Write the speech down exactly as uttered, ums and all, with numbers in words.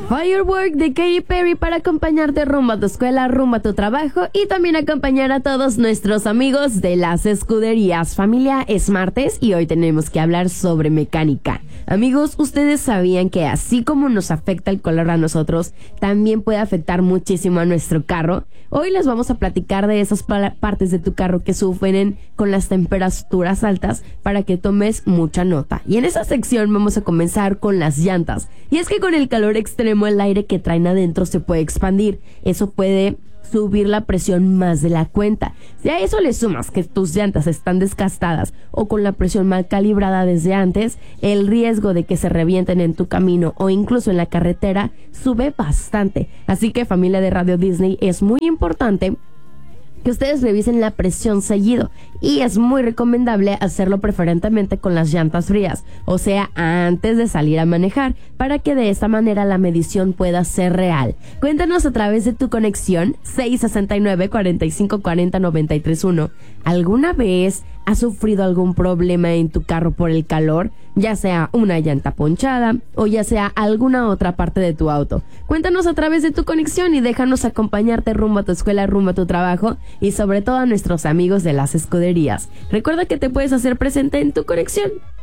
Firework de Katy Perry para acompañarte rumbo a tu escuela, rumbo a tu trabajo y también acompañar a todos nuestros amigos de las escuderías. Familia, es martes y hoy tenemos que hablar sobre mecánica. Amigos, ¿ustedes sabían que así como nos afecta el color a nosotros, también puede afectar muchísimo a nuestro carro? Hoy les vamos a platicar de esas partes de tu carro que sufren con las temperaturas altas para que tomes mucha nota. Y en esa sección vamos a comenzar con las llantas. Y es que con el calor extremo el aire que traen adentro se puede expandir. Eso puede subir la presión más de la cuenta. Si a eso le sumas que tus llantas están desgastadas o con la presión mal calibrada desde antes, el riesgo de que se revienten en tu camino o incluso en la carretera sube bastante. Así que, familia de Radio Disney, es muy importante que ustedes revisen la presión seguido y es muy recomendable hacerlo preferentemente con las llantas frías, o sea, antes de salir a manejar, para que de esta manera la medición pueda ser real. Cuéntanos a través de tu conexión seis sesenta y nueve, cuarenta y cinco cuarenta, noventa y tres uno. ¿Alguna vez has sufrido algún problema en tu carro por el calor? Ya sea una llanta ponchada o ya sea alguna otra parte de tu auto. Cuéntanos a través de tu conexión y déjanos acompañarte rumbo a tu escuela, rumbo a tu trabajo y sobre todo a nuestros amigos de las escuderías. Recuerda que te puedes hacer presente en tu conexión.